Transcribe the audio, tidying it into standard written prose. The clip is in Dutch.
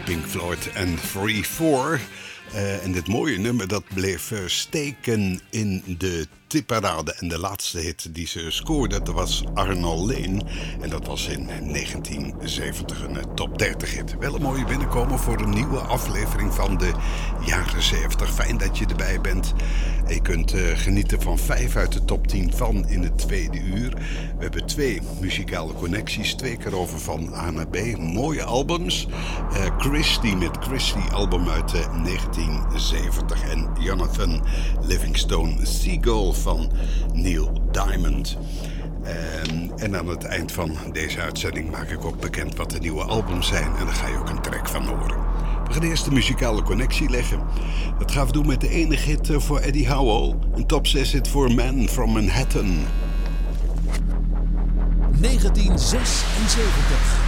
Pink Floyd en Free 4. En dit mooie nummer dat bleef steken in de tipparade. En de laatste hit die ze scoorde, dat was Arnold Layne. En dat was in 1970 een top 30 hit. Wel een mooie binnenkomen voor een nieuwe aflevering van de jaren 70. Fijn dat je erbij bent. En je kunt genieten van 5 uit de top 10 van in het tweede uur. We hebben 2 muzikale connecties. 2 keer over van A naar B. Mooie albums. Christie met Christie, album uit 1970. En Jonathan Livingstone Seagull van Neil Diamond. En aan het eind van deze uitzending maak ik ook bekend wat de nieuwe albums zijn. En daar ga je ook een track van horen. We gaan eerst de muzikale connectie leggen. Dat gaan we doen met de enige hit voor Eddie Howell. Een top 6 hit voor Man from Manhattan. 1976.